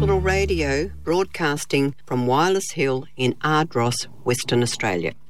Hospital Radio, broadcasting from Wireless Hill in Ardross, Western Australia.